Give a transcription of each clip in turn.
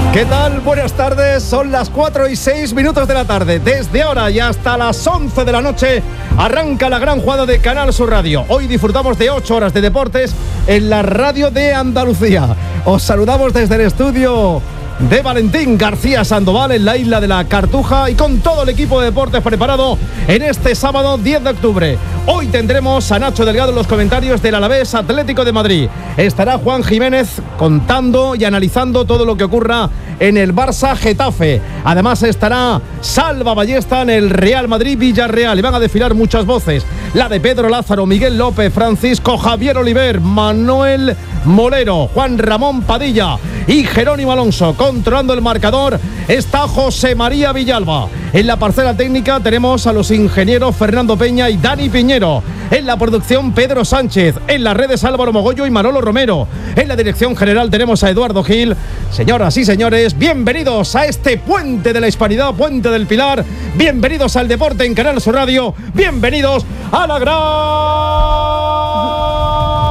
¿Qué tal? Buenas tardes, son las 4:06 de la tarde. Desde ahora y hasta las 11 de la noche arranca la gran jugada de Canal Sur Radio. Hoy disfrutamos de 8 horas de deportes en la radio de Andalucía. Os saludamos desde el estudio de Valentín García Sandoval en la isla de la Cartuja y con todo el equipo de deportes preparado en este sábado 10 de octubre. Hoy tendremos a Nacho Delgado en los comentarios del Alavés Atlético de Madrid. Estará Juan Jiménez contando y analizando todo lo que ocurra en el Barça Getafe. Además estará Salva Ballesta en el Real Madrid Villarreal. Y van a desfilar muchas voces. La de Pedro Lázaro, Miguel López, Francisco Javier Oliver, Manuel Molero, Juan Ramón Padilla y Jerónimo Alonso. Controlando el marcador está José María Villalba. En la parcela técnica tenemos a los ingenieros Fernando Peña y Dani Piñero. En la producción Pedro Sánchez. En las redes Álvaro Mogollo y Manolo Romero. En la dirección general tenemos a Eduardo Gil. Señoras y señores, bienvenidos a este puente de la hispanidad, puente del Pilar. Bienvenidos al deporte en Canal Sur Radio. Bienvenidos a la gran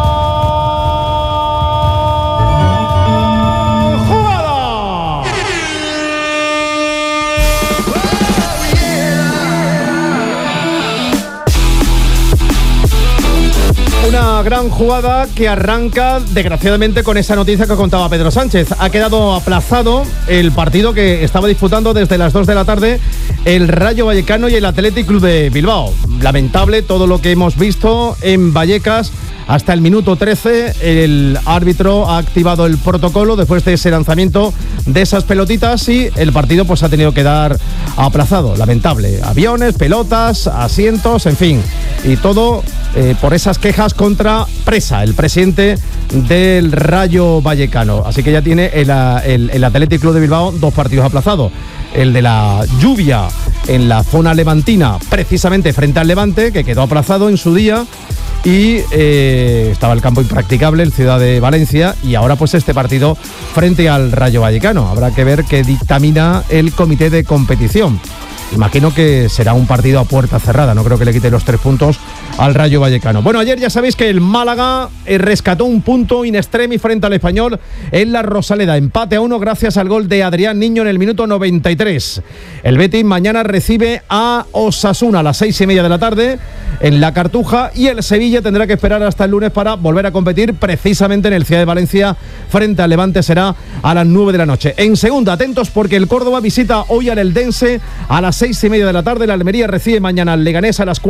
una gran jugada que arranca desgraciadamente con esa noticia que contaba Pedro Sánchez. Ha quedado aplazado el partido que estaba disputando desde las 2 de la tarde el Rayo Vallecano y el Athletic Club de Bilbao. Lamentable todo lo que hemos visto en Vallecas. Hasta el minuto 13 el árbitro ha activado el protocolo después de ese lanzamiento de esas pelotitas y el partido pues ha tenido que dar aplazado. Lamentable. Aviones, pelotas, asientos, en fin. Y todo por esas quejas contra Presa, el presidente del Rayo Vallecano. Así que ya tiene el Athletic Club de Bilbao 2 partidos aplazados. El de la lluvia en la zona levantina, precisamente frente al Levante, que quedó aplazado en su día. Y estaba el campo impracticable, el Ciudad de Valencia, y ahora pues este partido frente al Rayo Vallecano. Habrá que ver qué dictamina el comité de competición. Imagino que será un partido a puerta cerrada, no creo que le quite los 3 puntos al Rayo Vallecano. Bueno, ayer ya sabéis que el Málaga rescató un punto in extremis frente al Español en la Rosaleda. Empate a 1 gracias al gol de Adrián Niño en el minuto 93. El Betis mañana recibe a Osasuna a las 6:30 de la tarde en la Cartuja y el Sevilla tendrá que esperar hasta el lunes para volver a competir precisamente en el Ciudad de Valencia frente al Levante. Será a las 9 de la noche. En segunda, atentos porque el Córdoba visita hoy al Eldense a las 6:30 de la tarde. La Almería recibe mañana al Leganés a las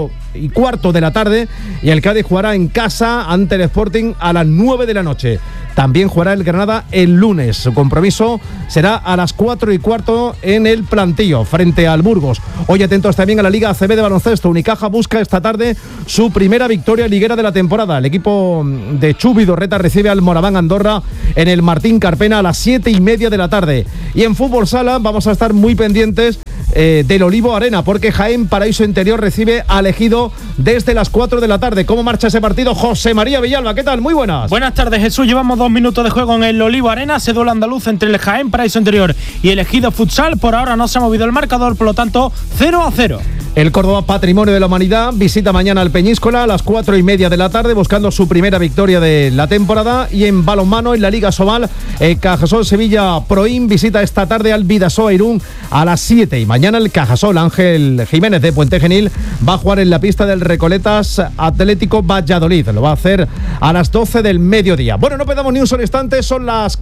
4:15 de la tarde y el Cádiz jugará en casa ante el Sporting a las 9 de la noche. También jugará el Granada el lunes. Su compromiso será a las 4:15 en el Plantío frente al Burgos. Hoy atentos también a la Liga ACB de baloncesto. Unicaja busca esta tarde su primera victoria liguera de la temporada. El equipo de Chu Vidorreta recibe al Moraván Andorra en el Martín Carpena a las 7:30 de la tarde. Y en fútbol sala vamos a estar muy pendientes del Olivo Arena porque Jaén Paraíso Interior recibe al Ejido desde las 4 de la tarde. ¿Cómo marcha ese partido? José María Villalba, ¿qué tal? Muy buenas. Buenas tardes, Jesús. Llevamos 2 minutos de juego en el Olivo Arena. Se duelo andaluz entre el Jaén Paraíso Interior y el Ejido Futsal. Por ahora no se ha movido el marcador, por lo tanto 0-0. El Córdoba Patrimonio de la Humanidad visita mañana al Peñíscola a las 4:30 de la tarde buscando su primera victoria de la temporada. Y en balonmano en la Liga Sobal, Cajasol Sevilla Proin visita esta tarde al Bidasoa Irún a las 7. Y mañana el Cajasol Ángel Jiménez de Puente Genil va a jugar en la pista del Recoletas Atlético Valladolid. Lo va a hacer a las 12 del mediodía. Bueno, no perdamos ni un solo instante, son las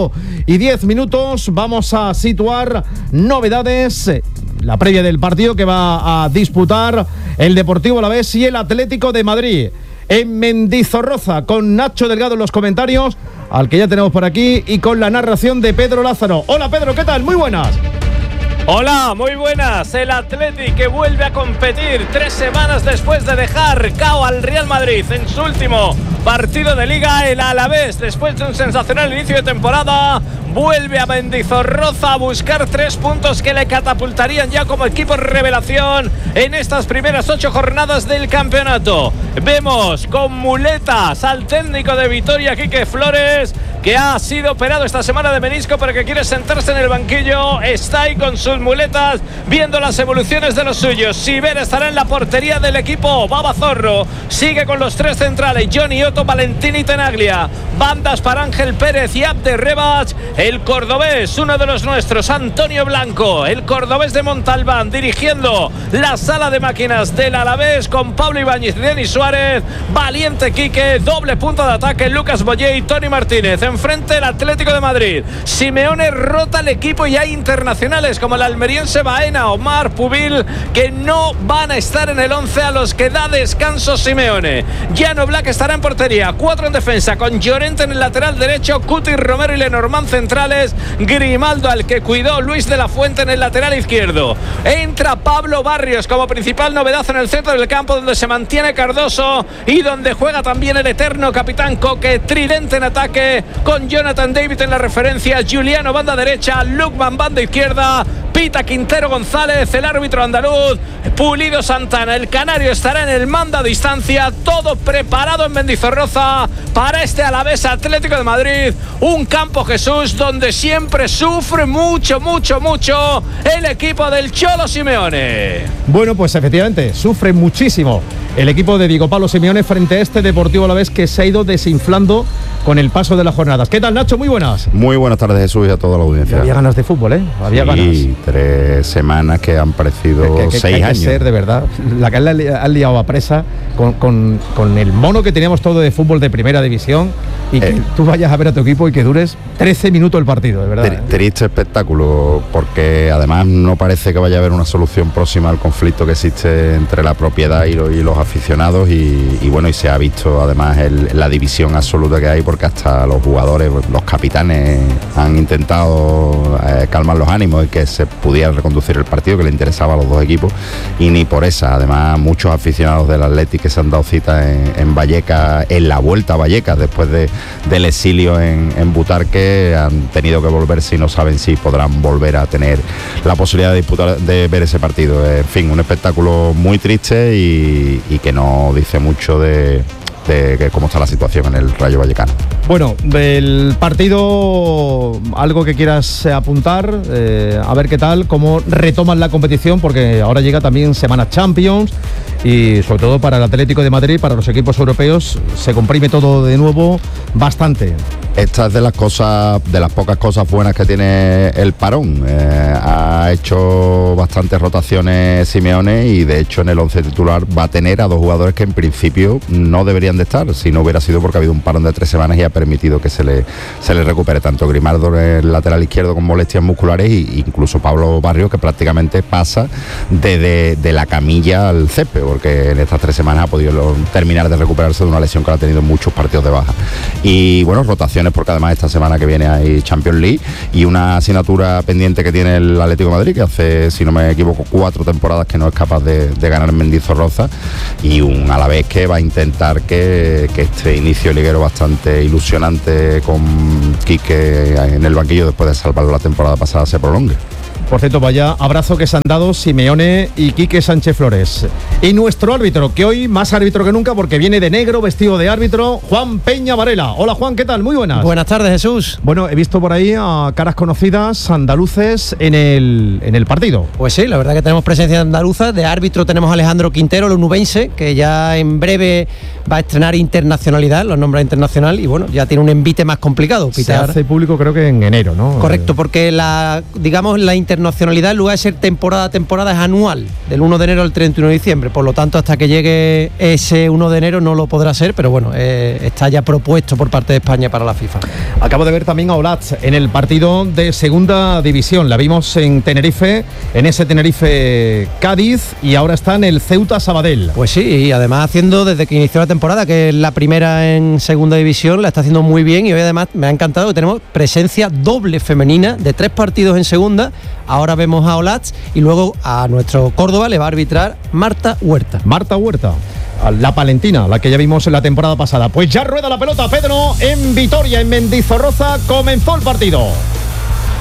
4:10. Vamos a situar novedades. La previa del partido que va a disputar el Deportivo Alavés y el Atlético de Madrid en Mendizorroza, con Nacho Delgado en los comentarios, al que ya tenemos por aquí, y con la narración de Pedro Lázaro. Hola Pedro, ¿qué tal? Muy buenas. Hola, muy buenas. El Athletic que vuelve a competir 3 semanas después de dejar cao al Real Madrid en su último partido de Liga. El Alavés, después de un sensacional inicio de temporada, vuelve a Mendizorroza a buscar 3 puntos que le catapultarían ya como equipo revelación en estas primeras 8 jornadas del campeonato. Vemos con muletas al técnico de Vitoria, Quique Flores, que ha sido operado esta semana de menisco, pero que quiere sentarse en el banquillo. Está ahí con sus muletas, viendo las evoluciones de los suyos. Siver estará en la portería del equipo Baba Zorro. Sigue con los 3 centrales: Johnny Otto, Valentini y Tenaglia. Bandas para Ángel Pérez y Abde Rebach. El cordobés, uno de los nuestros, Antonio Blanco, el cordobés de Montalbán, dirigiendo la sala de máquinas del Alavés, con Pablo Ibáñez y Denis Suárez. Valiente Quique, doble punta de ataque, Lucas Boyé y Tony Martínez. Enfrente el Atlético de Madrid. Simeone rota el equipo y hay internacionales como el almeriense Baena, Omar, Pubil, que no van a estar en el 11 a los que da descanso Simeone. Jan Oblak estará en portería, 4 en defensa, con Llorente en el lateral derecho, Cuti, Romero y Lenormand centrales, Grimaldo, al que cuidó Luis de la Fuente, en el lateral izquierdo. Entra Pablo Barrios como principal novedad en el centro del campo, donde se mantiene Cardoso y donde juega también el eterno capitán Coque. Tridente en ataque, con Jonathan David en la referencia, Juliano banda derecha, Lukman banda izquierda, Pita Quintero González, el árbitro andaluz, Pulido Santana, el canario, estará en el mando a distancia. Todo preparado en Mendizorroza para este Alavés Atlético de Madrid, un campo, Jesús, donde siempre sufre mucho el equipo del Cholo Simeone. Bueno, pues efectivamente sufre muchísimo el equipo de Diego Pablo Simeone frente a este Deportivo Alavés que se ha ido desinflando con el paso de las jornadas. ¿Qué tal, Nacho? Muy buenas. Muy buenas tardes, Jesús, y a toda la audiencia. Había ganas de fútbol, ¿eh? Había ganas. 3 semanas que han parecido 6 años. Hay que ser, de verdad, la que han liado a presa con el mono que teníamos todo de fútbol de primera división, y que tú vayas a ver a tu equipo y que dures 13 minutos el partido, de verdad. Triste espectáculo, porque además no parece que vaya a haber una solución próxima al conflicto que existe entre la propiedad y los aficionados, y bueno, y se ha visto además la división absoluta que hay, porque hasta los jugadores, los capitanes, han intentado calmar los ánimos y que se pudiera reconducir el partido, que le interesaba a los dos equipos, y ni por esa. Además, muchos aficionados del Athletic que se han dado cita en Vallecas, en la vuelta a Vallecas después del exilio en Butarque, han tenido que volverse y no saben si podrán volver a tener la posibilidad de ver ese partido. En fin, un espectáculo muy triste y que no dice mucho de cómo está la situación en el Rayo Vallecano. Bueno, del partido, algo que quieras apuntar, a ver qué tal, cómo retoman la competición, porque ahora llega también semana Champions, y sobre todo para el Atlético de Madrid, para los equipos europeos, se comprime todo de nuevo bastante. Esta es de las pocas cosas buenas que tiene el parón. Ha hecho bastantes rotaciones Simeone, y de hecho en el 11 titular va a tener a 2 jugadores que en principio no deberían de estar, si no hubiera sido porque ha habido un parón de 3 semanas y ha permitido que se le recupere tanto Grimaldo en el lateral izquierdo con molestias musculares, e incluso Pablo Barrios, que prácticamente pasa de la camilla al césped, porque en estas 3 semanas ha podido terminar de recuperarse de una lesión que ha tenido muchos partidos de baja. Y bueno, rotaciones, porque además esta semana que viene hay Champions League y una asignatura pendiente que tiene el Atlético de Madrid, que hace, si no me equivoco, 4 temporadas que no es capaz de ganar en Mendizorroza, y un Alavés que va a intentar que este inicio liguero bastante ilusionante con Quique en el banquillo después de salvarlo la temporada pasada se prolongue. Por cierto, vaya abrazo que se han dado Simeone y Quique Sánchez Flores. Y nuestro árbitro, que hoy más árbitro que nunca, porque viene de negro, vestido de árbitro, Juan Peña Varela. Hola, Juan, ¿qué tal? Muy buenas. Buenas tardes, Jesús. Bueno, he visto por ahí a caras conocidas andaluces en el partido. Pues sí, la verdad que tenemos presencia andaluza. De árbitro tenemos a Alejandro Quintero, el onubense, que ya en breve va a estrenar internacionalidad, los nombra internacional, y bueno, ya tiene un envite más complicado. Se hace público creo que en enero, ¿no? Correcto, porque la internacionalidad, en lugar de ser temporada a temporada, es anual, del 1 de enero al 31 de diciembre. Por lo tanto, hasta que llegue ese 1 de enero no lo podrá ser, pero bueno, está ya propuesto por parte de España para la FIFA. Acabo de ver también a Olatz en el partido de segunda división. La vimos en Tenerife, en ese Tenerife-Cádiz, y ahora está en el Ceuta-Sabadell. Pues sí, y además haciendo desde que inició la temporada, que es la primera en segunda división, la está haciendo muy bien, y hoy además me ha encantado que tenemos presencia doble femenina de 3 partidos en segunda. Ahora vemos a Olatz, y luego a nuestro Córdoba le va a arbitrar Marta Huerta. Marta Huerta, la palentina, la que ya vimos en la temporada pasada. Pues ya rueda la pelota, Pedro, en Vitoria, en Mendizorroza, comenzó el partido.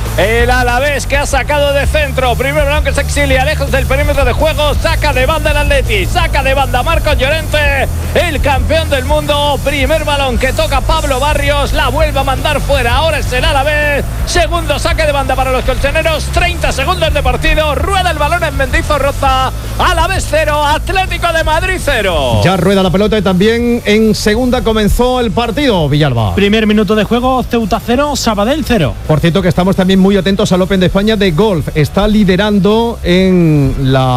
El Alavés que ha sacado de centro. Primer balón que se exilia lejos del perímetro de juego. Saca de banda el Atleti. Saca de banda Marcos Llorente, el campeón del mundo. Primer balón que toca Pablo Barrios. La vuelve a mandar fuera. Ahora es el Alavés. Segundo saque de banda para los colchoneros. 30 segundos de partido. Rueda el balón en Mendizorroza. Alavés 0, Atlético de Madrid 0. Ya rueda la pelota y también en segunda comenzó el partido, Villalba. Primer minuto de juego, Ceuta 0, Sabadell 0. Por cierto que estamos también muy atentos al Open de España de golf. Está liderando en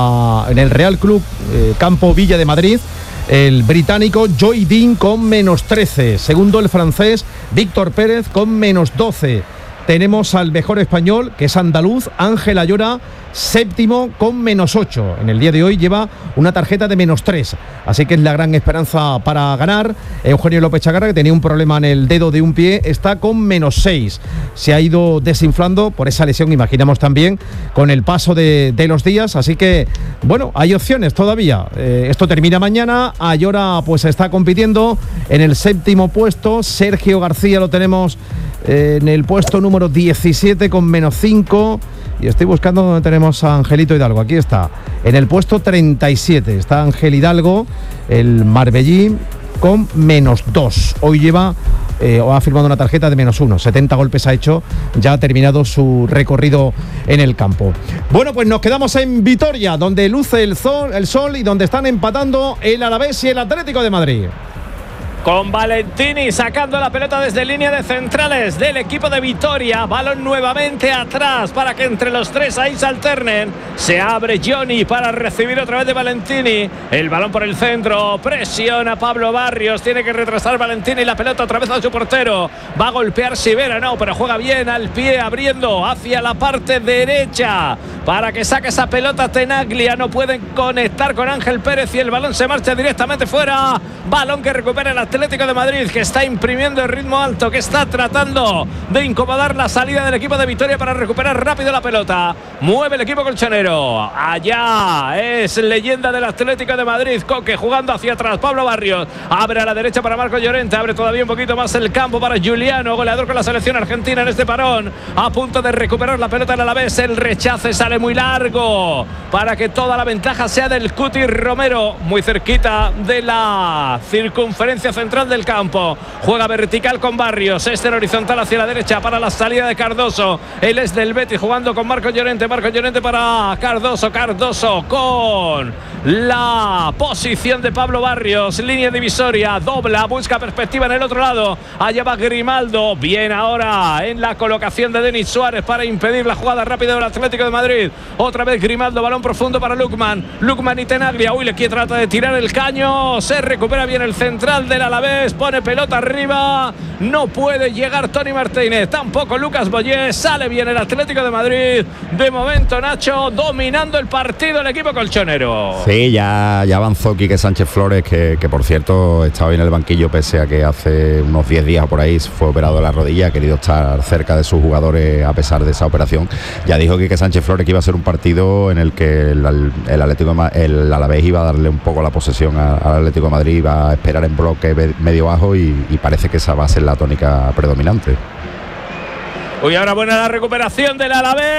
el Real Club Campo Villa de Madrid el británico Joy Dean con -13. Segundo el francés Víctor Pérez con -12. Tenemos al mejor español, que es andaluz, Ángel Ayora, séptimo con -8. En el día de hoy lleva una tarjeta de -3. Así que es la gran esperanza para ganar. Eugenio López Chagarra, que tenía un problema en el dedo de un pie, está con -6. Se ha ido desinflando por esa lesión, imaginamos también, con el paso de los días. Así que, bueno, hay opciones todavía. Esto termina mañana. Ayora pues está compitiendo en el séptimo puesto. Sergio García lo tenemos en el puesto número 17 con -5. Y estoy buscando donde tenemos a Angelito Hidalgo. Aquí está, en el puesto 37 está Ángel Hidalgo, el marbellí, con -2. Hoy lleva o ha firmado una tarjeta de -1. 70 golpes ha hecho, ya ha terminado su recorrido en el campo. Bueno, pues nos quedamos en Vitoria, donde luce el sol y donde están empatando el Alavés y el Atlético de Madrid. Con Valentini sacando la pelota desde línea de centrales del equipo de Vitoria. Balón nuevamente atrás para que entre los tres ahí se alternen. Se abre Johnny para recibir otra vez de Valentini. El balón por el centro. Presiona Pablo Barrios. Tiene que retrasar Valentini la pelota otra vez a su portero. Va a golpear Sivera, no, pero juega bien al pie, abriendo hacia la parte derecha para que saque esa pelota Tenaglia. No pueden conectar con Ángel Pérez y el balón se marcha directamente fuera. Balón que recupera el Atlético de Madrid, que está imprimiendo el ritmo alto, que está tratando de incomodar la salida del equipo de Vitoria para recuperar rápido la pelota. Mueve el equipo colchonero. Allá es leyenda del Atlético de Madrid, Coque jugando hacia atrás. Pablo Barrios abre a la derecha para Marcos Llorente. Abre todavía un poquito más el campo para Giuliano, goleador con la selección argentina en este parón. A punto de recuperar la pelota en Alavés. El rechace sale muy largo para que toda la ventaja sea del Cuti Romero. Muy cerquita de la circunferencia central del campo. Juega vertical con Barrios. Este en horizontal hacia la derecha para la salida de Cardoso. Él es del Betis jugando con Marcos Llorente. Marcos Llorente para Cardoso. Cardoso con la posición de Pablo Barrios. Línea divisoria. Dobla. Busca perspectiva en el otro lado. Allá va Grimaldo. Bien ahora en la colocación de Denis Suárez para impedir la jugada rápida del Atlético de Madrid. Otra vez Grimaldo. Balón profundo para Lukman. Lukman y Tenaglia. Uy, le trata de tirar el caño. Se recupera bien el central del Alavés. Pone pelota arriba. No puede llegar Tony Martínez. Tampoco Lucas Boyé. Sale bien el Atlético de Madrid. De momento, Nacho, dominando el partido el equipo colchonero. Sí, ya avanzó Quique Sánchez Flores, que por cierto estaba en el banquillo pese a que hace unos 10 días por ahí fue operado de la rodilla. Ha querido estar cerca de sus jugadores a pesar de esa operación. Ya dijo Quique Sánchez Flores que iba a ser un partido en el que el Alavés iba a darle un poco la posesión al Atlético de Madrid. Iba a esperar en bloque medio bajo y parece que esa va a ser la tónica predominante. Uy, ahora buena la recuperación del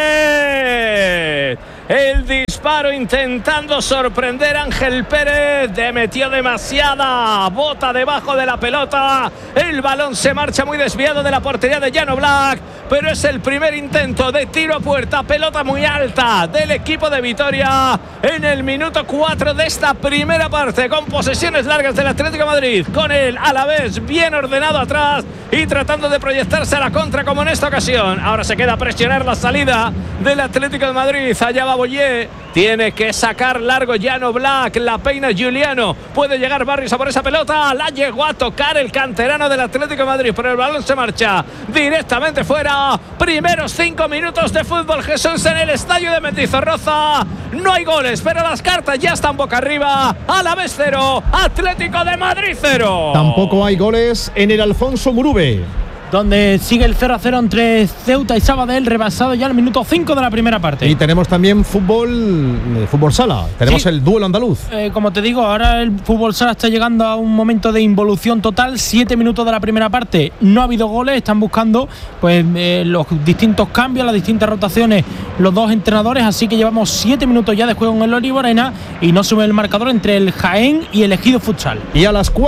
Alavés. El disparo intentando sorprender a Ángel Pérez. Metió demasiada bota debajo de la pelota. El balón se marcha muy desviado de la portería de Jan Oblak. Pero es el primer intento de tiro a puerta. Pelota muy alta del equipo de Vitoria en el minuto 4 de esta primera parte. Con posesiones largas del Atlético de Madrid. Con el Alavés bien ordenado atrás y tratando de proyectarse a la contra como en esta ocasión. Ahora se queda a presionar la salida del Atlético de Madrid. Allá va Boyé. Tiene que sacar largo Jan Oblak. La peina Giuliano. Puede llegar Barrios a por esa pelota. La llegó a tocar el canterano del Atlético de Madrid. Pero el balón se marcha directamente fuera. Primeros 5 minutos de fútbol, Jesús, en el estadio de Mendizorroza. No hay goles, pero las cartas ya están boca arriba. Alavés 0, Atlético de Madrid 0. Tampoco hay goles en el Alfonso Murube. donde sigue el 0-0 entre Ceuta y Sabadell, rebasado ya el minuto 5 de la primera parte. Y tenemos también fútbol sala. Tenemos el duelo andaluz. Como te digo, ahora el fútbol sala está llegando a un momento de involución total. 7 minutos de la primera parte, no ha habido goles. Están buscando pues los distintos cambios, las distintas rotaciones, los dos entrenadores. Así que llevamos 7 minutos ya de juego en el Olivo Arena y no sube el marcador entre el Jaén y el Ejido Futsal. Y a las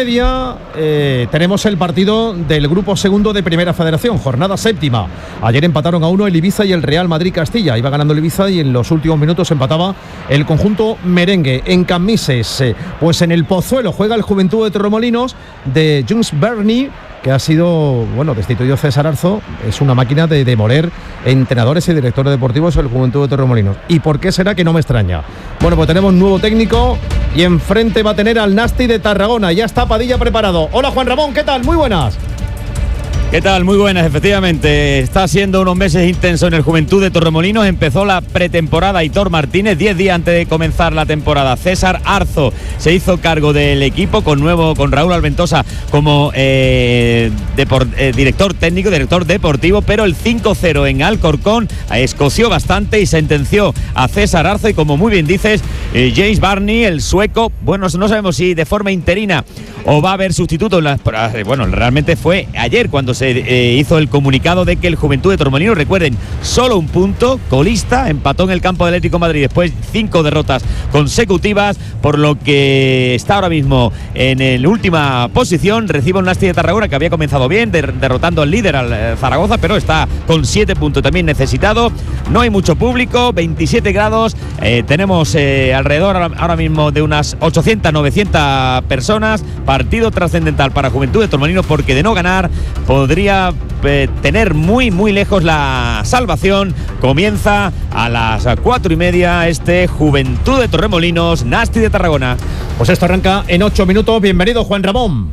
4:30 tenemos el partido del grupo segundo de Primera Federación, jornada séptima. Ayer empataron a 1 el Ibiza y el Real Madrid Castilla. Iba ganando el Ibiza y en los últimos minutos empataba el conjunto merengue. En Camises, pues en el Pozuelo juega el Juventud de Torremolinos de Jules Berni, que ha sido, destituido César Arzo. Es una máquina de demoler entrenadores y directores deportivos el Juventud de Torremolinos. ¿Y por qué será? Que no me extraña. Bueno, pues tenemos nuevo técnico y enfrente va a tener al Nasti de Tarragona. Ya está Padilla preparado. Hola Juan Ramón, ¿qué tal? Muy buenas. ¿Qué tal? Muy buenas, efectivamente. Está siendo unos meses intensos en el Juventud de Torremolinos. Empezó la pretemporada Aitor Martínez, 10 días antes de comenzar la temporada. César Arzo se hizo cargo del equipo con Raúl Alventosa como director técnico, director deportivo, pero el 5-0 en Alcorcón escoció bastante y sentenció a César Arzo. Y como muy bien dices, James Barney, el sueco, no sabemos si de forma interina o va a haber sustituto. Realmente fue ayer cuando se hizo el comunicado de que el Juventud de Torremolinos, recuerden, solo un punto, colista, empató en el campo del Atlético de Madrid después 5 derrotas consecutivas, por lo que está ahora mismo en la última posición. Recibe un Nasti de Tarragona que había comenzado bien, derrotando al líder, al Zaragoza, pero está con 7 puntos también necesitado. No hay mucho público, 27 grados, tenemos alrededor ahora mismo de unas 800-900 personas. Partido trascendental para Juventud de Torremolinos, porque de no ganar podría tener muy lejos la salvación. Comienza a las 4:30 este Juventud de Torremolinos, Nasti de Tarragona. Pues esto arranca en 8 minutos. Bienvenido Juan Ramón.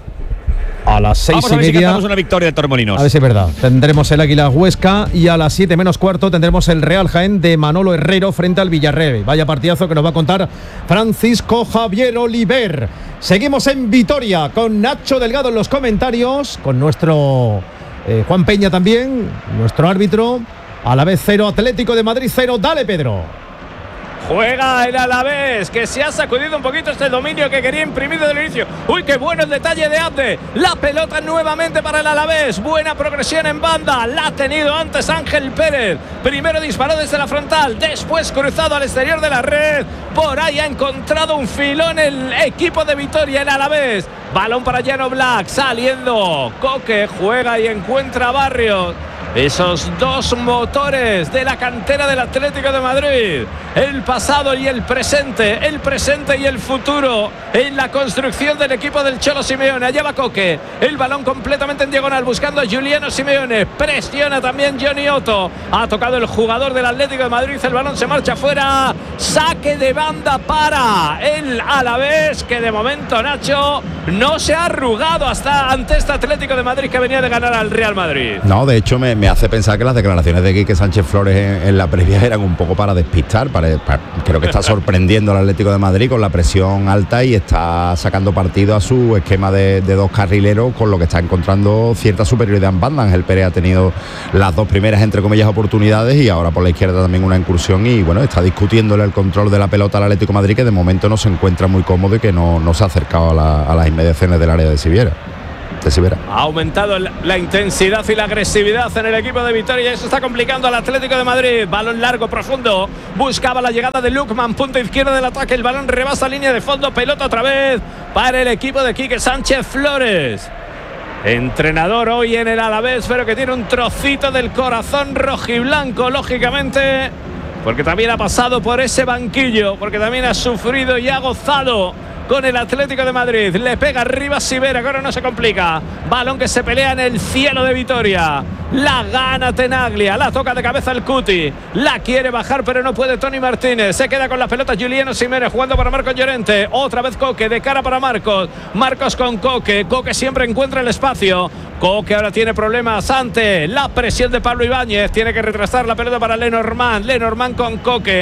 A las 6:30. Vamos a ver si cantamos una victoria de Torremolinos. A ver si es verdad. Tendremos el Águila Huesca y a las 7 menos cuarto tendremos el Real Jaén de Manolo Herrero frente al Villarreal. Vaya partidazo que nos va a contar Francisco Javier Oliver. Seguimos en Vitoria con Nacho Delgado en los comentarios, con nuestro Juan Peña también, nuestro árbitro. A la vez 0, Atlético de Madrid 0. Dale, Pedro. Juega el Alavés, que se ha sacudido un poquito este dominio que quería imprimir desde el inicio. ¡Uy, qué bueno el detalle de Abde! La pelota nuevamente para el Alavés. Buena progresión en banda. La ha tenido antes Ángel Pérez. Primero disparó desde la frontal, después cruzado al exterior de la red. Por ahí ha encontrado un filón el equipo de Vitoria, el Alavés. Balón para Llano Black, saliendo. Coque juega y encuentra a Barrios. Esos dos motores de la cantera del Atlético de Madrid, el pasado y el presente y el futuro en la construcción del equipo del Cholo Simeone. Allá va Coque, el balón completamente en diagonal buscando a Juliano Simeone, presiona también Johnny Otto, ha tocado el jugador del Atlético de Madrid, el balón se marcha fuera, saque de banda para el Alavés, que de momento, Nacho, no se ha arrugado ante este Atlético de Madrid que venía de ganar al Real Madrid. No, de hecho me hace pensar que las declaraciones de Quique Sánchez Flores en la previa eran un poco para despistar. Creo que está sorprendiendo al Atlético de Madrid con la presión alta y está sacando partido a su esquema de dos carrileros, con lo que está encontrando cierta superioridad en banda. Ángel Pérez ha tenido las dos primeras, entre comillas, oportunidades, y ahora por la izquierda también una incursión, y está discutiéndole el control de la pelota al Atlético de Madrid, que de momento no se encuentra muy cómodo y que no se ha acercado a las inmediaciones del área de Siviera. Ha aumentado la intensidad y la agresividad en el equipo de Vitoria, y eso está complicando al Atlético de Madrid. Balón largo, profundo, buscaba la llegada de Lukman, punta izquierda del ataque, el balón rebasa línea de fondo, pelota otra vez para el equipo de Quique Sánchez Flores. Entrenador hoy en el Alavés, pero que tiene un trocito del corazón rojiblanco, lógicamente, porque también ha pasado por ese banquillo, porque también ha sufrido y ha gozado con el Atlético de Madrid. Le pega arriba Sivera, que ahora no se complica. Balón que se pelea en el cielo de Vitoria. La gana Tenaglia, la toca de cabeza el Cuti. La quiere bajar, pero no puede Tony Martínez. Se queda con la pelota Juliano Simeone, jugando para Marcos Llorente. Otra vez Coque, de cara para Marcos. Marcos con Coque. Coque siempre encuentra el espacio. Coque ahora tiene problemas ante la presión de Pablo Ibáñez. Tiene que retrasar la pelota para Lenormand. Lenormand con Coque.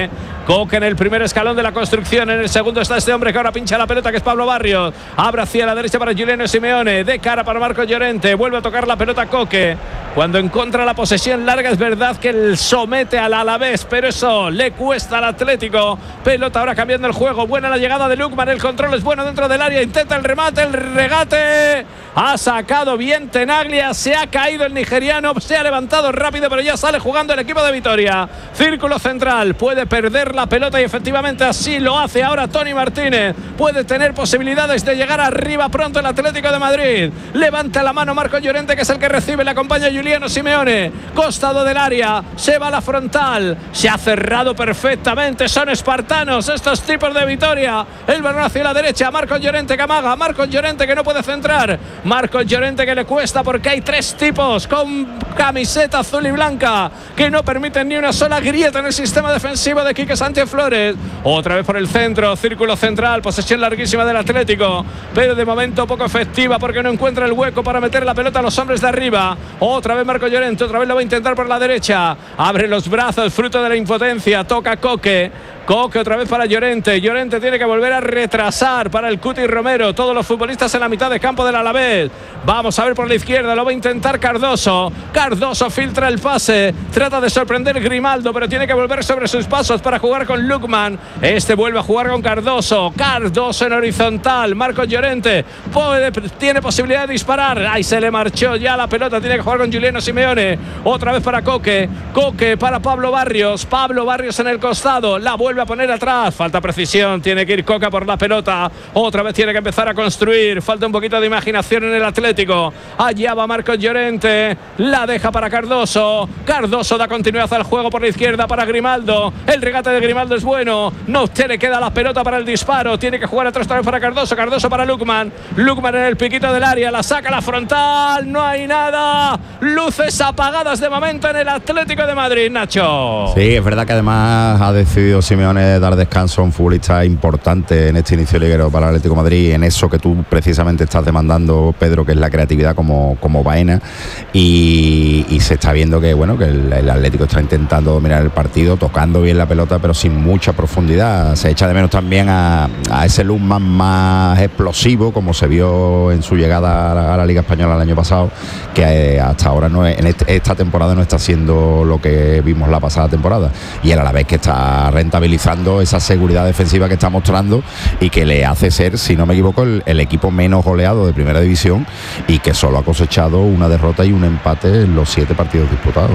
Coque en el primer escalón de la construcción. En el segundo está este hombre que ahora pincha la pelota, que es Pablo Barrios. Abre hacia la derecha para Giuliano Simeone. De cara para Marcos Llorente. Vuelve a tocar la pelota Coque. Cuando encuentra la posesión larga, es verdad que él somete al Alavés, pero eso le cuesta al Atlético. Pelota ahora cambiando el juego. Buena la llegada de Lukman. El control es bueno dentro del área. Intenta el remate, el regate. Ha sacado bien Tenaglia. Se ha caído el nigeriano. Se ha levantado rápido, pero ya sale jugando el equipo de Vitoria. Círculo central. Puede perder la pelota y efectivamente así lo hace ahora Tony Martínez. Puede tener posibilidades de llegar arriba pronto el Atlético de Madrid. Levanta la mano Marcos Llorente, que es el que recibe. Le acompaña Giuliano Simeone. Costado del área. Se va a la frontal. Se ha cerrado perfectamente. Son espartanos estos tipos de Vitoria. El balón hacia la derecha. Marcos Llorente que amaga. Marcos Llorente que no puede centrar. Marcos Llorente que le cuesta porque hay tres tipos con camiseta azul y blanca que no permiten ni una sola grieta en el sistema defensivo de Quique Sánchez Flores. Otra vez por el centro, círculo central, posesión larguísima del Atlético, pero de momento poco efectiva porque no encuentra el hueco para meter la pelota a los hombres de arriba. Otra vez Marcos Llorente, otra vez lo va a intentar por la derecha. Abre los brazos, fruto de la impotencia. Toca Coque. Coque otra vez para Llorente. Llorente tiene que volver a retrasar para el Cuti Romero. Todos los futbolistas en la mitad de campo del Alavés. Vamos a ver por la izquierda. Lo va a intentar Cardoso. Cardoso filtra el pase. Trata de sorprender Grimaldo, pero tiene que volver sobre sus pasos para jugar con Lukman. Este vuelve a jugar con Cardoso. Cardoso en horizontal. Marcos Llorente tiene posibilidad de disparar. Ahí se le marchó ya la pelota. Tiene que jugar con Giuliano Simeone. Otra vez para Coque. Coque para Pablo Barrios. Pablo Barrios en el costado. La vuelve a poner atrás. Falta precisión. Tiene que ir Coca por la pelota. Otra vez tiene que empezar a construir. Falta un poquito de imaginación en el Atlético. Allá va Marcos Llorente. La deja para Cardoso. Cardoso da continuidad al juego por la izquierda para Grimaldo. El regate de Grimaldo es bueno. No le queda la pelota para el disparo. Tiene que jugar atrás para Cardoso. Cardoso para Lukman. Lukman en el piquito del área. La saca a la frontal. No hay nada. Luces apagadas de momento en el Atlético de Madrid, Nacho. Sí, es verdad que además ha decidido Simeone dar descanso a un futbolista importante en este inicio liguero para el Atlético de Madrid, en eso que tú precisamente estás demandando, Pedro, que es la creatividad como Baena, y se está viendo que bueno, que el Atlético está intentando dominar el partido, tocando bien la pelota pero sin mucha profundidad. Se echa de menos también a ese Lukman más explosivo, como se vio en su llegada a la Liga Española el año pasado, que hasta ahora esta temporada no está siendo lo que vimos la pasada temporada, y él a la vez que está rentabilizando esa seguridad defensiva que está mostrando y que le hace ser, si no me equivoco, el equipo menos goleado de primera división, y que solo ha cosechado una derrota y un empate en los 7 partidos disputados.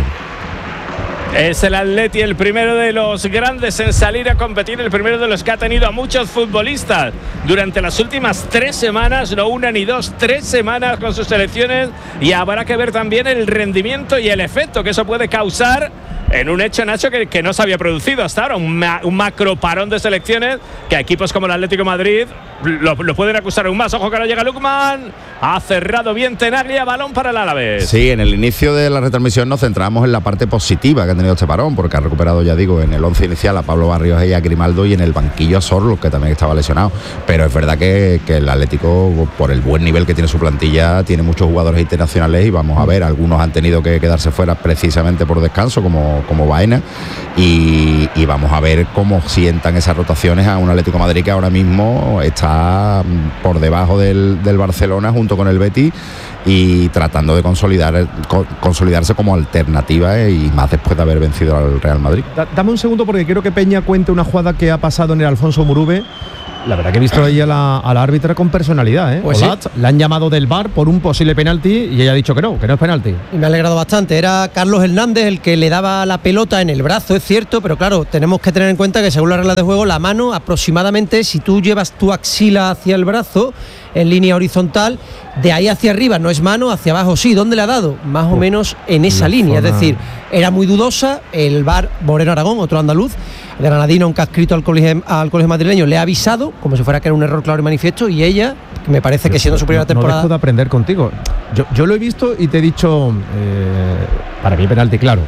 Es el Atleti el primero de los grandes en salir a competir, el primero de los que ha tenido a muchos futbolistas durante las últimas 3 semanas, no una ni dos, 3 semanas con sus selecciones, y habrá que ver también el rendimiento y el efecto que eso puede causar en un hecho, Nacho, que no se había producido hasta ahora, un macro parón de selecciones que a equipos como el Atlético de Madrid lo pueden acusar aún más. Ojo que ahora llega Lukman, ha cerrado bien Tenaglia, balón para el Alavés. Sí, en el inicio de la retransmisión nos centramos en la parte positiva que ha tenido este parón, porque ha recuperado, ya digo, en el 11 inicial a Pablo Barrios y a Grimaldo, y en el banquillo a Sorlo, que también estaba lesionado. Pero es verdad que el Atlético, por el buen nivel que tiene su plantilla, tiene muchos jugadores internacionales, y vamos a ver, algunos han tenido que quedarse fuera precisamente por descanso, como Baena, y vamos a ver cómo sientan esas rotaciones a un Atlético de Madrid que ahora mismo está por debajo del Barcelona junto con el Betis, y tratando de consolidarse como alternativa, y más después de haber vencido al Real Madrid. Dame un segundo porque quiero que Peña cuente una jugada que ha pasado en el Alfonso Murube. La verdad que he visto ahí a la árbitra con personalidad, ¿eh? Pues Olat, sí. Le han llamado del VAR por un posible penalti y ella ha dicho que no es penalti. Y me ha alegrado bastante. Era Carlos Hernández el que le daba la pelota en el brazo, es cierto, pero claro, tenemos que tener en cuenta que según las reglas de juego, la mano aproximadamente, si tú llevas tu axila hacia el brazo en línea horizontal, de ahí hacia arriba no es mano, hacia abajo sí. ¿Dónde le ha dado? Más o menos en esa línea, es decir, era muy dudosa. El VAR, Moreno Aragón, otro andaluz, granadino, aunque ha escrito al colegio madrileño, le ha avisado, como si fuera que era un error claro y manifiesto, y ella, que me parece que siendo su primera temporada... No dejo de aprender contigo. Yo lo he visto y te he dicho, para mí penalti, claro.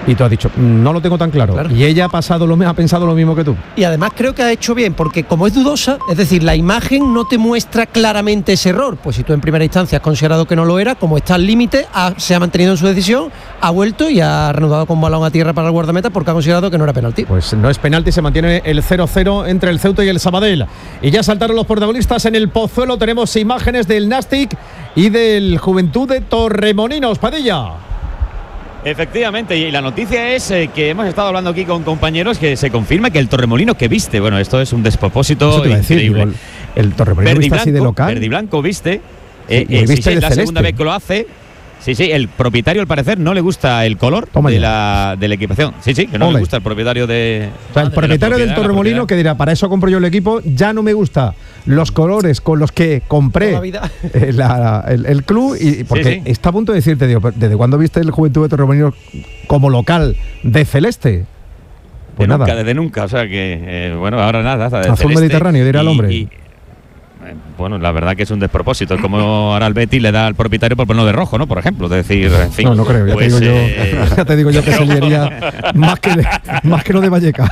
Y tú has dicho, no lo tengo tan claro. Y ella ha pensado lo mismo que tú. Y además creo que ha hecho bien, porque como es dudosa, es decir, la imagen no te muestra claramente ese error. Pues si tú en primera instancia has considerado que no lo era, como está al límite, se ha mantenido en su decisión, ha vuelto y ha reanudado con balón a tierra para el guardameta porque ha considerado que no era penalti. Pues no es penalti, se mantiene el 0-0 entre el Ceuta y el Sabadell. Y ya saltaron los protagonistas en el Pozuelo. Tenemos imágenes del Nastic y del Juventud de Torremolinos. Padilla. Efectivamente, y la noticia es que hemos estado hablando aquí con compañeros que se confirma que el Torremolinos que viste, bueno, esto es un despropósito increíble. Decir, el Torremolinos viste así de local. Verde y blanco viste. Viste es la segunda vez que lo hace. Sí, el propietario al parecer no le gusta el color de la equipación. Sí, que no le gusta el propietario de... O sea, el propietario del Torremolino que dirá, para eso compro yo el equipo, ya no me gusta los colores con los que compré el club, y porque está a punto de decirte, digo, ¿desde cuándo viste el Juventud de Torremolinos como local de celeste? Pues nada. Desde nunca, o sea que, bueno, ahora nada. Azul Mediterráneo, dirá el hombre. Bueno, la verdad que es un despropósito. Es como ahora el Betis le da al propietario por ponerlo de rojo, ¿no? Por ejemplo, es decir, en fin. No creo, ya te digo yo que se liaría más que lo de Valleca.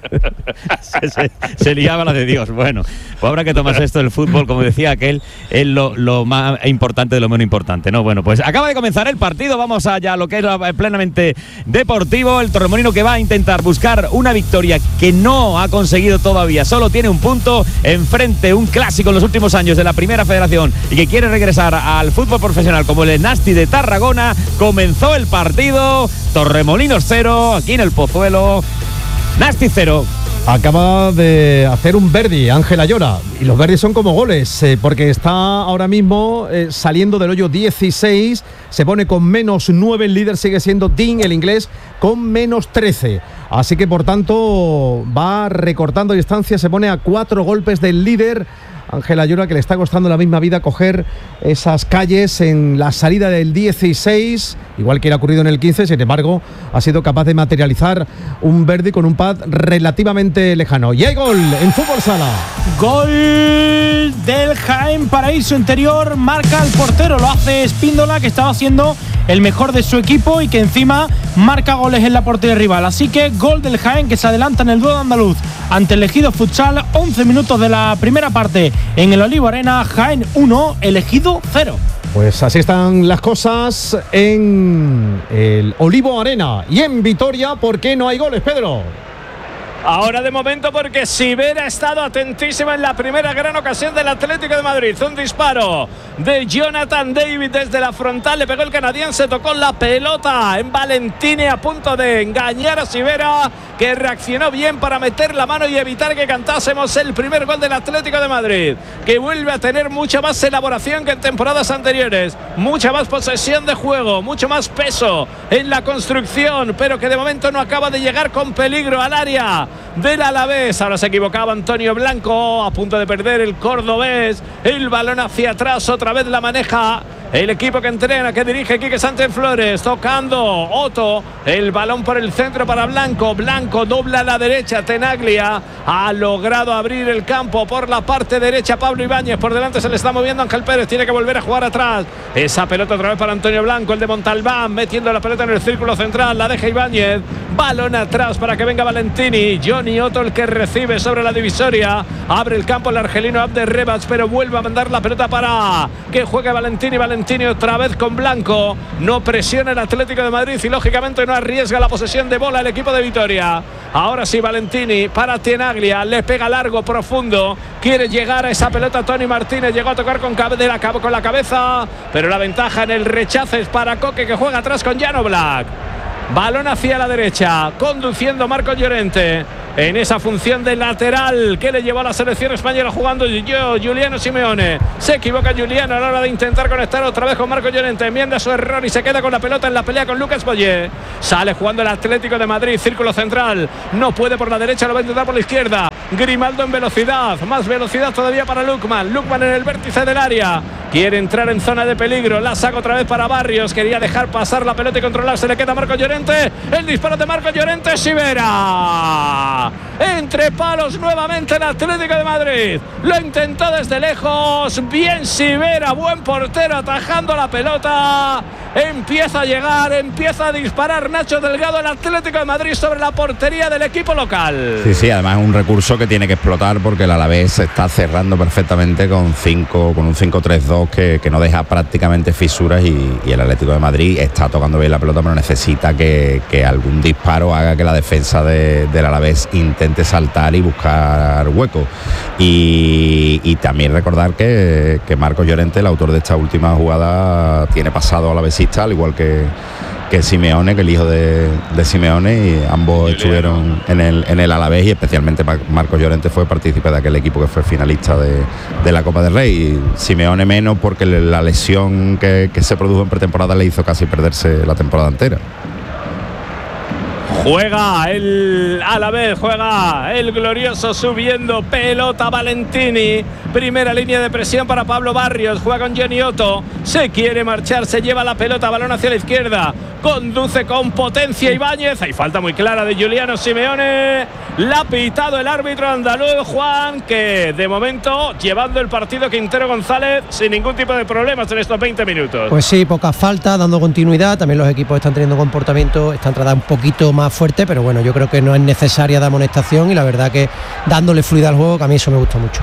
se liaba la de Dios. Bueno, pues habrá que tomarse esto del fútbol, como decía aquel, es lo más importante de lo menos importante, ¿no? Bueno, pues acaba de comenzar el partido, vamos allá a lo que es plenamente deportivo. El Torremolino que va a intentar buscar una victoria que no ha conseguido todavía, solo tiene un punto enfrente, un clásico en los últimos años de la Primera Federación y que quiere regresar al fútbol profesional como el Nastic de Tarragona. Comenzó el partido, Torremolinos 0, aquí en el Pozuelo, Nastic 0. Acaba de hacer un Verdi, Ángela Llora, y los Verdis son como goles, porque está ahora mismo saliendo del hoyo 16, se pone con -9, el líder sigue siendo Dean, el inglés, con -13, así que por tanto va recortando distancia, se pone a 4 golpes del líder. Ángela Llora, que le está costando la misma vida coger esas calles en la salida del 16, igual que era ocurrido en el 15, sin embargo, ha sido capaz de materializar un Verdi con un pad relativamente lejano. Y hay gol en Fútbol Sala. Gol del Jaén Paraíso Interior, marca el portero, lo hace Espíndola, que estaba haciendo el mejor de su equipo y que encima marca goles en la portería rival. Así que gol del Jaén, que se adelanta en el duelo andaluz ante el Ejido Futsal. 11 minutos de la primera parte en el Olivo Arena. Jaén 1, el Ejido 0. Pues así están las cosas en el Olivo Arena y en Vitoria. ¿Por qué no hay goles, Pedro? Ahora de momento porque Sivera ha estado atentísima en la primera gran ocasión del Atlético de Madrid. Un disparo de Jonathan David desde la frontal, le pegó el canadiense, tocó la pelota en Valentini a punto de engañar a Sivera, que reaccionó bien para meter la mano y evitar que cantásemos el primer gol del Atlético de Madrid, que vuelve a tener mucha más elaboración que en temporadas anteriores, mucha más posesión de juego, mucho más peso en la construcción, pero que de momento no acaba de llegar con peligro al área del Alavés. Ahora se equivocaba Antonio Blanco, a punto de perder el cordobés, el balón hacia atrás, otra vez la maneja el equipo que entrena, que dirige Quique Sánchez Flores, tocando Otto, el balón por el centro para Blanco, Blanco dobla a la derecha, Tenaglia ha logrado abrir el campo por la parte derecha, Pablo Ibáñez, por delante se le está moviendo Ángel Pérez, tiene que volver a jugar atrás, esa pelota otra vez para Antonio Blanco, el de Montalbán, metiendo la pelota en el círculo central, la deja Ibáñez, balón atrás para que venga Valentini, Johnny Otto el que recibe sobre la divisoria, abre el campo el argelino Abder Rebach, pero vuelve a mandar la pelota para que juegue Valentini otra vez con Blanco, no presiona el Atlético de Madrid y lógicamente no arriesga la posesión de bola el equipo de Vitoria. Ahora sí Valentini para Tenaglia, le pega largo, profundo, quiere llegar a esa pelota Tony Martínez, llegó a tocar con la cabeza, pero la ventaja en el rechazo es para Coque, que juega atrás con Jan Oblak. Balón hacia la derecha, conduciendo Marco Llorente en esa función de lateral que le llevó a la selección española, jugando Juliano Simeone. Se equivoca Juliano a la hora de intentar conectar otra vez con Marco Llorente, enmienda su error y se queda con la pelota en la pelea con Lucas Boyé. Sale jugando el Atlético de Madrid, círculo central, no puede por la derecha, lo va a intentar por la izquierda. Grimaldo en velocidad, más velocidad todavía para Lukman en el vértice del área, quiere entrar en zona de peligro, la saca otra vez para Barrios, quería dejar pasar la pelota y controlar, se le queda a Marco Llorente, el disparo de Marco Llorente, Sivera, entre palos nuevamente el Atlético de Madrid, lo intentó desde lejos, bien Sivera, buen portero atajando la pelota, empieza a llegar, empieza a disparar Nacho Delgado, el Atlético de Madrid, sobre la portería del equipo local. Sí, además es un recurso que tiene que explotar porque el Alavés está cerrando perfectamente con un 5-3-2 que no deja prácticamente fisuras y el Atlético de Madrid está tocando bien la pelota, pero necesita que algún disparo haga que la defensa del Alavés intente saltar y buscar hueco. Y también recordar que Marcos Llorente, el autor de esta última jugada, tiene pasado alavesista, al igual que Simeone, que el hijo de Simeone, y ambos estuvieron en el Alavés, y especialmente Marcos Llorente fue partícipe de aquel equipo que fue finalista de la Copa del Rey. Y Simeone menos, porque la lesión que se produjo en pretemporada le hizo casi perderse la temporada entera. Juega el Alavés, juega el glorioso subiendo, pelota Valentini, primera línea de presión para Pablo Barrios, juega con Johnny Otto, se quiere marchar, se lleva la pelota, balón hacia la izquierda, conduce con potencia Ibáñez, hay falta muy clara de Giuliano Simeone, la ha pitado el árbitro andaluz, Juan, que de momento llevando el partido Quintero González sin ningún tipo de problemas en estos 20 minutos. Pues sí, pocas faltas, dando continuidad, también los equipos están teniendo comportamiento, esta entrada un poquito más fuerte, pero bueno, yo creo que no es necesaria de amonestación, y la verdad que dándole fluidez al juego, que a mí eso me gusta mucho.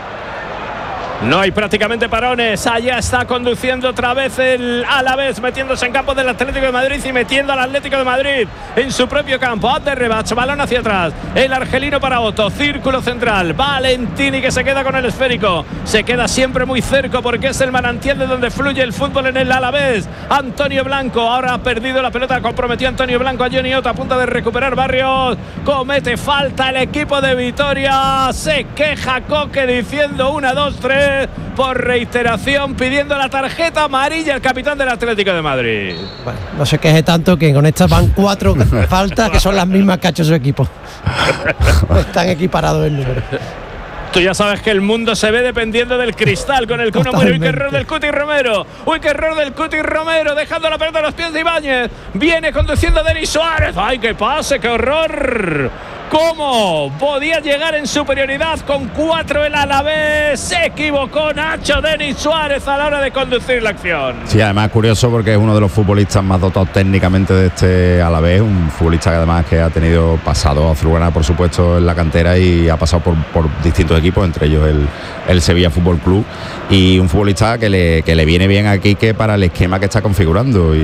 No hay prácticamente parones. Allá está conduciendo otra vez el Alavés, metiéndose en campo del Atlético de Madrid y metiendo al Atlético de Madrid en su propio campo. Abderrebach, balón hacia atrás. El argelino para Otto, círculo central. Valentini, que se queda con el esférico. Se queda siempre muy cerca porque es el manantial de donde fluye el fútbol en el Alavés. Antonio Blanco, ahora ha perdido la pelota, comprometió Antonio Blanco a Johnny Otto, a punto de recuperar Barrios. Comete falta el equipo de Vitoria. Se queja Coque diciendo 1, 2, 3. Por reiteración, pidiendo la tarjeta amarilla al capitán del Atlético de Madrid. Bueno, no se queje tanto, que con estas van 4 faltas, que son las mismas que ha hecho su equipo. Están equiparados el número. Tú ya sabes que el mundo se ve dependiendo del cristal con el que uno muere. Uy, qué error del Cuti Romero. Uy, qué error del Cuti Romero, dejando la pelota a los pies de Ibáñez. Viene conduciendo Denis Suárez. ¡Ay, qué pase, qué horror! ¿Cómo podía llegar en superioridad con 4 el Alavés? Se equivocó Nacho Denis Suárez a la hora de conducir la acción. Sí, además curioso porque es uno de los futbolistas más dotados técnicamente de este Alavés, un futbolista que además que ha tenido pasado a Azulgrana, por supuesto, en la cantera, y ha pasado por distintos equipos, entre ellos el Sevilla Fútbol Club, y un futbolista que le viene bien a Quique para el esquema que está configurando,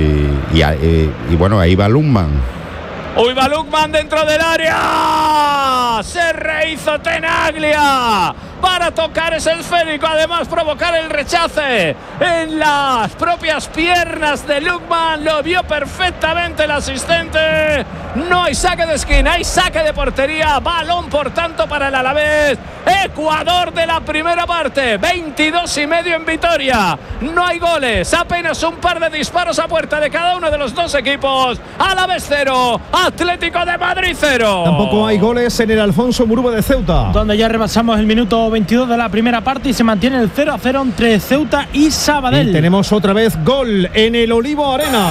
y bueno, ahí va Lukman. Uy, va Lukman dentro del área. Se rehizo Tenaglia para tocar ese esférico, además provocar el rechace en las propias piernas de Lukman. Lo vio perfectamente el asistente. No hay saque de esquina, hay saque de portería. Balón, por tanto, para el Alavés. Ecuador de la primera parte, 22,5 en Vitoria. No hay goles, apenas un par de disparos a puerta de cada uno de los dos equipos. Alavés 0, Atlético de Madrid 0. Tampoco hay goles en el Alfonso Murubo de Ceuta, donde ya rebasamos el minuto 22 de la primera parte y se mantiene el 0-0 entre Ceuta y Sabadell. Y tenemos otra vez gol en el Olivo Arena.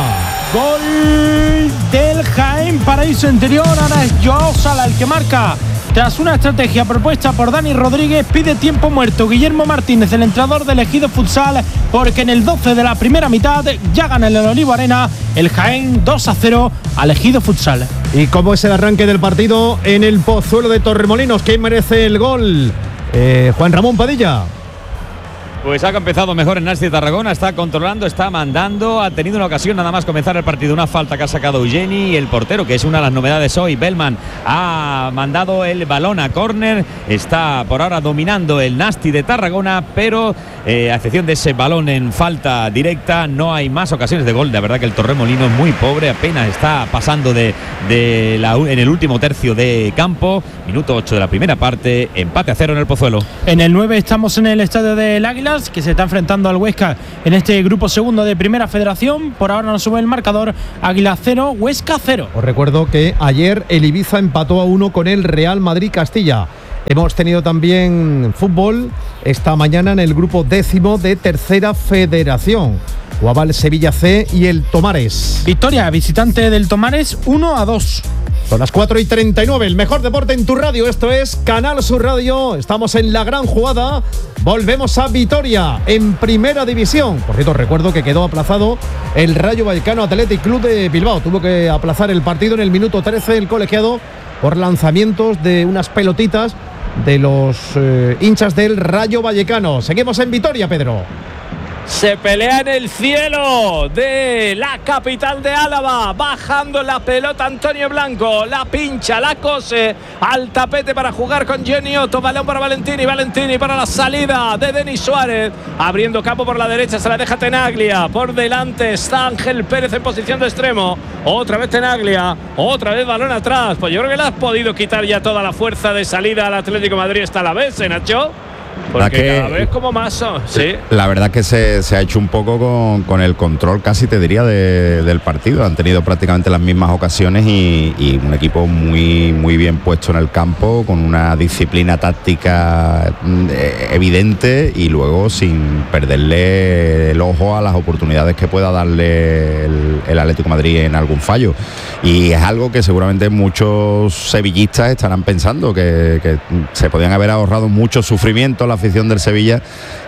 Gol del Jaén Paraíso Interior. Ahora es Joao Sala el que marca. Tras una estrategia propuesta por Dani Rodríguez, pide tiempo muerto Guillermo Martínez, el entrenador del Ejido Futsal, porque en el 12 de la primera mitad ya gana en el Olivo Arena el Jaén 2-0 al Ejido Futsal. ¿Y cómo es el arranque del partido en el Pozuelo de Torremolinos? ¿Quién merece el gol? Juan Ramón Padilla. Pues ha empezado mejor en Nasti Tarragona, está controlando, está mandando, ha tenido una ocasión nada más comenzar el partido, una falta que ha sacado Eugeni, y el portero, que es una de las novedades hoy, Bellman, ha mandado el balón a córner, está por ahora dominando el Nasti de Tarragona, pero a excepción de ese balón en falta directa, no hay más ocasiones de gol. La verdad que el Torremolino es muy pobre, apenas está pasando en el último tercio de campo. Minuto 8 de la primera parte, empate a 0 en el Pozuelo. En el 9 estamos en el estadio del Águilas, que se está enfrentando al Huesca en este grupo segundo de Primera Federación. Por ahora no sube el marcador, Águilas 0, Huesca 0. Os recuerdo que ayer el Ibiza empató a 1 con el Real Madrid Castilla. Hemos tenido también fútbol esta mañana en el grupo 10º de Tercera Federación. Jugaba el Sevilla C y el Tomares. Victoria visitante del Tomares 1-2. Son las 4:39, el mejor deporte en tu radio. Esto es Canal Sur Radio. Estamos en la gran jugada. Volvemos a Vitoria, en Primera División. Por cierto, recuerdo que quedó aplazado el Rayo Vallecano Athletic Club de Bilbao. Tuvo que aplazar el partido en el minuto 13 el colegiado por lanzamientos de unas pelotitas de los hinchas del Rayo Vallecano. Seguimos en Vitoria, Pedro. Se pelea en el cielo de la capital de Álava, bajando la pelota Antonio Blanco, la pincha, la cose al tapete para jugar con Johnny Otto, balón para Valentini, Valentini para la salida de Denis Suárez, abriendo campo por la derecha, se la deja Tenaglia, por delante está Ángel Pérez en posición de extremo, otra vez Tenaglia, otra vez balón atrás, pues yo creo que le has podido quitar ya toda la fuerza de salida al Atlético de Madrid esta la vez, Nacho. Porque cada vez como más sí. La verdad que se ha hecho un poco con el control, casi te diría, del partido. Han tenido prácticamente las mismas ocasiones y un equipo muy bien puesto en el campo, con una disciplina táctica evidente y luego sin perderle el ojo a las oportunidades que pueda darle el Atlético de Madrid en algún fallo. Y es algo que seguramente muchos sevillistas estarán pensando, que se podían haber ahorrado mucho sufrimiento la afición del Sevilla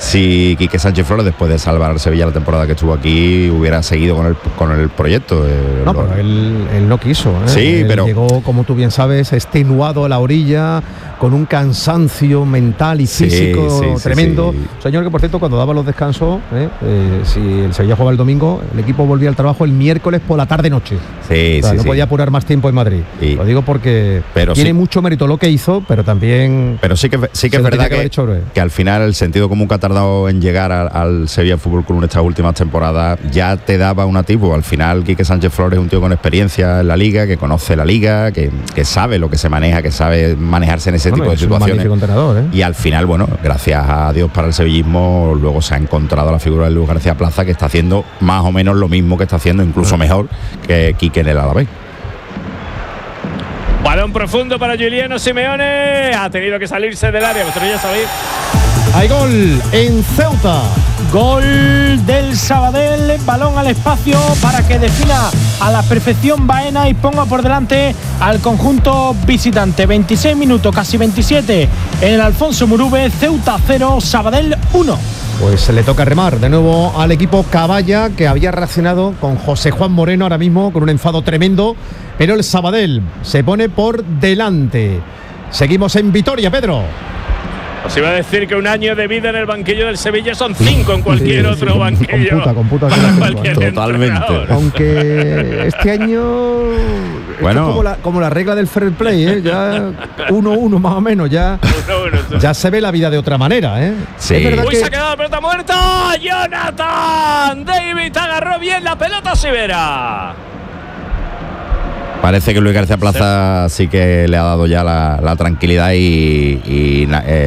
si Quique Sánchez Flores, después de salvar al Sevilla la temporada que estuvo aquí, hubiera seguido con el proyecto. No, pero él no quiso. Sí, él pero llegó, como tú bien sabes, extenuado a la orilla, con un cansancio mental y físico tremendo. Sí. Señor, que por cierto, cuando daba los descansos, si el Sevilla jugaba el domingo, el equipo volvía al trabajo el miércoles por la tarde-noche. No podía apurar más tiempo en Madrid. Lo digo porque tiene mucho mérito lo que hizo, pero también. Pero sí que es verdad que al final el sentido común que ha tardado en llegar al Sevilla Fútbol Club en estas últimas temporadas ya te daba un atisbo. Al final Quique Sánchez Flores es un tío con experiencia en la liga, que conoce la liga, que sabe lo que se maneja, que sabe manejarse en ese tipo de situaciones. Y al final, bueno, gracias a Dios para el sevillismo, luego se ha encontrado la figura de Luis García Plaza, que está haciendo más o menos lo mismo que está haciendo, incluso mejor que Quique en el Alavés. Balón profundo para Giuliano Simeone. Ha tenido que salirse del área, pero ya sabéis. Hay gol en Ceuta. Gol del Sabadell, balón al espacio para que defina a la perfección Baena y ponga por delante al conjunto visitante. 26 minutos, casi 27 en el Alfonso Murube. Ceuta 0, Sabadell 1. Pues se le toca remar de nuevo al equipo Caballa, que había reaccionado con José Juan Moreno ahora mismo con un enfado tremendo, pero el Sabadell se pone por delante. Seguimos en Vitoria, Pedro. Os iba a decir que un año de vida en el banquillo del Sevilla son 5 en cualquier otro banquillo. Computa totalmente. Aunque este año bueno, es como la regla del fair play, ya 1-1 más o menos, ya se ve la vida de otra manera, Sí. Es verdad que se ha quedado la pelota muerta. Jonathan David agarró bien la pelota Sivera. Parece que Luis García Plaza sí que le ha dado ya la tranquilidad y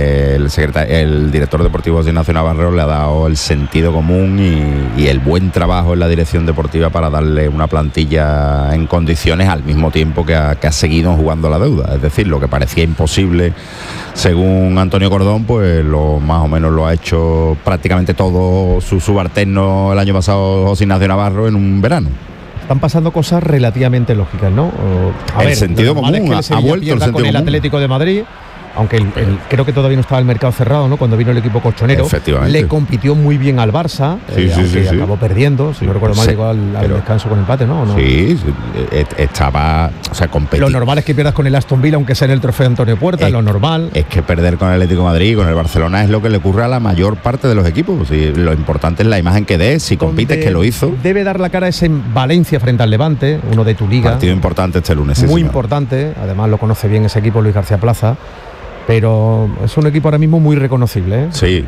el director deportivo de Ignacio Navarro le ha dado el sentido común y el buen trabajo en la dirección deportiva para darle una plantilla en condiciones al mismo tiempo que ha seguido jugando la deuda. Es decir, lo que parecía imposible según Antonio Cordón, pues más o menos lo ha hecho prácticamente todo su subalterno el año pasado, José Ignacio Navarro, en un verano. Están pasando cosas relativamente lógicas, ¿no? El sentido común ha vuelto el sentido con el Atlético de Madrid, aunque creo que todavía no estaba el mercado cerrado, ¿no? Cuando vino el equipo colchonero, le compitió muy bien al Barça, aunque acabó perdiendo, si no recuerdo mal, llegó al descanso con empate, ¿no? Sí, estaba, Lo normal es que pierdas con el Aston Villa, aunque sea en el trofeo Antonio Puerta, es lo normal. Es que perder con el Atlético de Madrid y con el Barcelona es lo que le ocurre a la mayor parte de los equipos. Lo importante es la imagen que des, si compites, que lo hizo. Debe dar la cara ese en Valencia frente al Levante, uno de tu liga. Partido importante este lunes. Muy importante, además lo conoce bien ese equipo, Luis García Plaza. Pero es un equipo ahora mismo muy reconocible, Sí,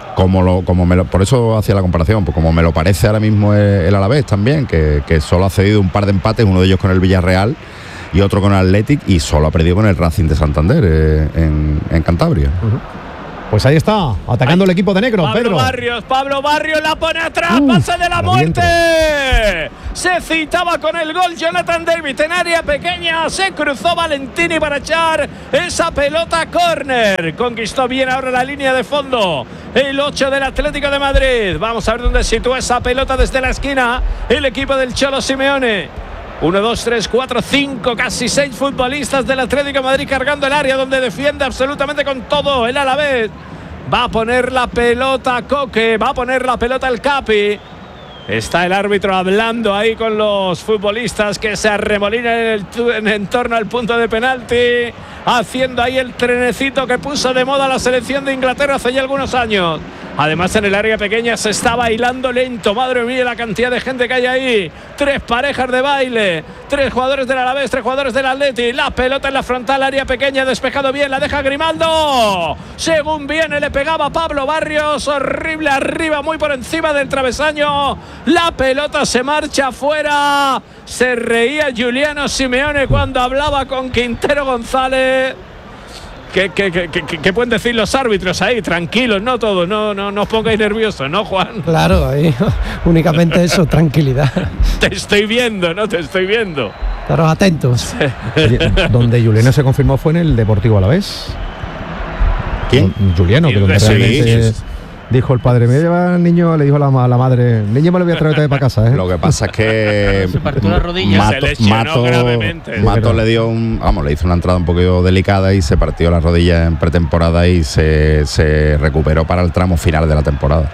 por eso hacía la comparación, pues como me lo parece ahora mismo el Alavés también, que solo ha cedido un par de empates, uno de ellos con el Villarreal y otro con el Athletic, y solo ha perdido con el Racing de Santander en Cantabria. Pues ahí está, atacando el equipo de negro, Pedro. Pablo Barrios la pone atrás, pase de la muerte. Se citaba con el gol Jonathan David en área pequeña, se cruzó Valentini para echar esa pelota córner. Conquistó bien ahora la línea de fondo el 8 del Atlético de Madrid. Vamos a ver dónde sitúa esa pelota desde la esquina el equipo del Cholo Simeone. 1, 2, 3, 4, 5, casi 6 futbolistas del Atlético de Madrid cargando el área donde defiende absolutamente con todo el Alavés. Va a poner la pelota Coque, va a poner la pelota el Capi. Está el árbitro hablando ahí con los futbolistas que se arremolinan en torno al punto de penalti, haciendo ahí el trenecito que puso de moda la selección de Inglaterra hace ya algunos años. Además, en el área pequeña se está bailando lento. Madre mía, la cantidad de gente que hay ahí. 3 parejas de baile. 3 jugadores del Alavés, 3 jugadores del Atleti. La pelota en la frontal, área pequeña, despejado bien. La deja Grimaldo. Según viene, le pegaba Pablo Barrios. Horrible arriba, muy por encima del travesaño. La pelota se marcha afuera. Se reía Giuliano Simeone cuando hablaba con Quintero González. ¿Qué pueden decir los árbitros ahí? Tranquilos, no todos, no os pongáis nerviosos, ¿no, Juan? Claro, ahí únicamente eso, tranquilidad. Te estoy viendo, ¿no? Te estoy viendo. Estaros atentos. Oye, donde Giuliano se confirmó fue en el Deportivo Alavés. ¿Quién? Giuliano, que donde realmente dijo el padre, me lleva el niño, le dijo a la madre, niño me lo voy a traer también para casa, ¿eh? Lo que pasa es que se partió la rodilla, se lesionó gravemente. Mato le dio le hizo una entrada un poquito delicada y se partió la rodilla en pretemporada y se recuperó para el tramo final de la temporada.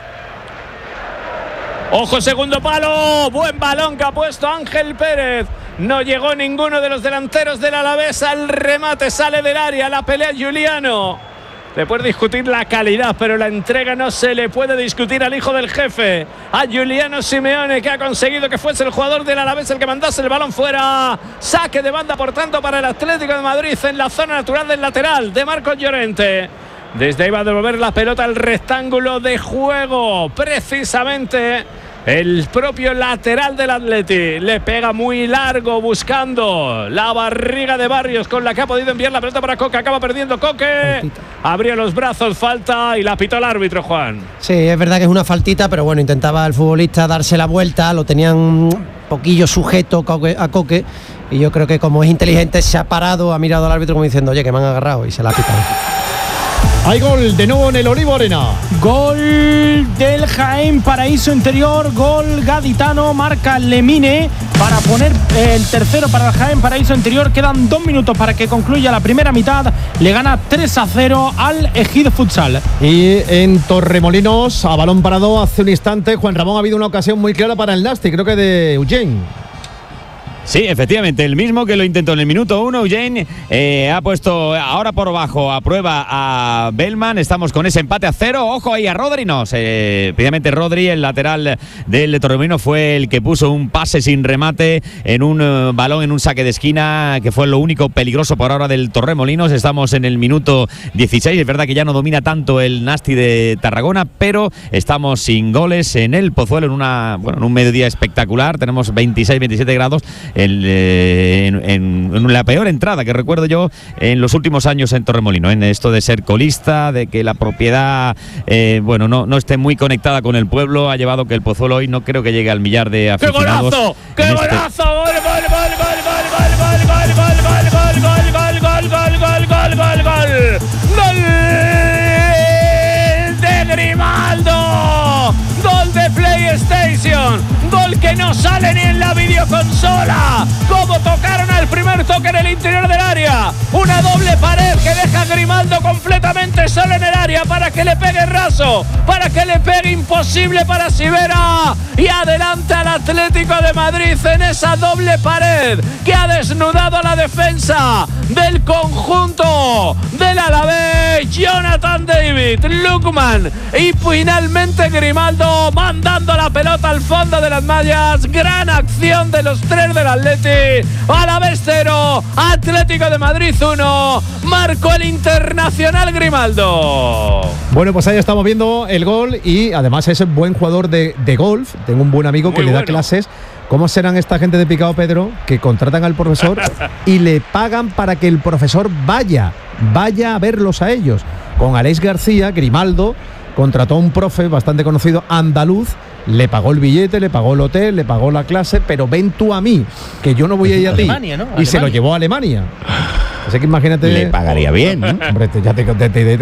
Ojo, segundo palo, buen balón que ha puesto Ángel Pérez. No llegó ninguno de los delanteros del Alavés al remate, sale del área, la pelea Giuliano. Le puede discutir la calidad, pero la entrega no se le puede discutir al hijo del jefe, a Giuliano Simeone, que ha conseguido que fuese el jugador del Alavés el que mandase el balón fuera. Saque de banda, por tanto, para el Atlético de Madrid en la zona natural del lateral de Marcos Llorente. Desde ahí va a devolver la pelota al rectángulo de juego, precisamente el propio lateral del Atleti. Le pega muy largo buscando la barriga de Barrios, con la que ha podido enviar la pelota para Coque. Acaba perdiendo Coque. Faltita. Abrió los brazos, falta, y la pitó el árbitro, Juan. Sí, es verdad que es una faltita, pero bueno, intentaba el futbolista darse la vuelta. Lo tenían un poquillo sujeto a Coque. Y yo creo que como es inteligente se ha parado, ha mirado al árbitro como diciendo, oye, que me han agarrado, y se la ha pitado. Hay gol de nuevo en el Olivo Arena. Gol del Jaén Paraíso Interior, gol gaditano, marca Lemine para poner el tercero para el Jaén Paraíso Interior. Quedan 2 minutos para que concluya la primera mitad. Le gana 3-0 al Ejido Futsal. Y en Torremolinos, a balón parado hace un instante, Juan Ramón, ha habido una ocasión muy clara para el Nasti, creo que de Eugene. Sí, efectivamente, el mismo que lo intentó en el minuto 1, Eugene, ha puesto ahora por bajo a prueba a Bellman. Estamos con ese empate a 0. Ojo ahí a Rodri, no, precisamente Rodri, el lateral del Torremolinos, fue el que puso un pase sin remate en un balón, en un saque de esquina, que fue lo único peligroso por ahora del Torremolinos. Estamos en el minuto 16, es verdad que ya no domina tanto el Nasti de Tarragona, pero estamos sin goles en el Pozuelo, en un mediodía espectacular. Tenemos 26-27 grados. En la peor entrada que recuerdo yo en los últimos años en Torremolinos, en esto de ser colista, de que la propiedad no esté muy conectada con el pueblo, ha llevado que el Pozuelo hoy no creo que llegue al millar de aficionados. ¡Qué golazo! ¡Gol, gol, gol, gol, gol, gol, gol, gol, gol, gol, gol, gol, gol, gol, gol, gol, gol, gol! ¡Gol de Grimaldo! ¡Gol de PlayStation! ¡Gol que no sale ni en la videoconsola! ¡Cómo tocaron al primer toque en el interior del área! Una doble pared que deja a Grimaldo completamente solo en el área para que le pegue raso, para que le pegue imposible para Sivera, y adelante al Atlético de Madrid en esa doble pared que ha desnudado a la defensa del conjunto del Alavés. Jonathan David, Lukman y finalmente Grimaldo mandando la pelota al fondo de las mallas. Gran acción de los 3 del Atleti. Alavés 0, Atlético de Madrid 1. Marcó el internacional Grimaldo. Bueno, pues ahí estamos viendo el gol, y además es un buen jugador de golf. Tengo un buen amigo que le da clases. ¿Cómo serán esta gente de Picado, Pedro, que contratan al profesor y le pagan para que el profesor vaya a verlos a ellos? Con Aleix García, Grimaldo contrató a un profe bastante conocido andaluz, le pagó el billete, le pagó el hotel, le pagó la clase, pero ven tú a mí, que yo no voy a ir a ti. Alemania, ¿no? Y se lo llevó a Alemania. Así que imagínate. Le pagaría bien, ¿no? Hombre, ya te